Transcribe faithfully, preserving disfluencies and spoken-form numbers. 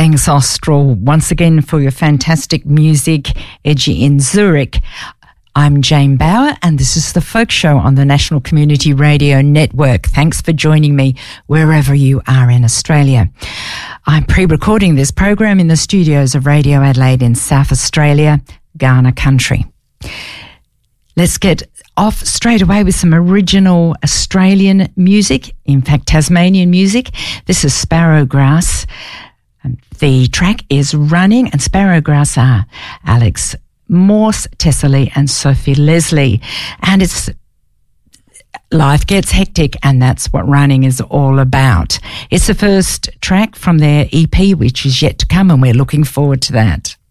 Thanks, Austral, once again for your fantastic music, Edgy in Zurich. I'm Jane Bauer, and this is The Folk Show on the National Community Radio Network. Thanks for joining me wherever you are in Australia. I'm pre-recording this program in the studios of Radio Adelaide in South Australia, Ghana country. Let's get off straight away with some original Australian music, in fact, Tasmanian music. This is Sparrowgrass. The track is Running, and Sparrowgrass are Alex Morse, Tessa Lee and Sophie Leslie. And it's life gets hectic, and that's what Running is all about. It's the first track from their E P, which is yet to come, and we're looking forward to that.